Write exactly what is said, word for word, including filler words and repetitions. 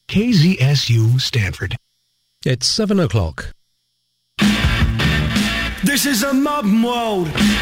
K Z S U Stanford. It's seven o'clock. This is a modern world.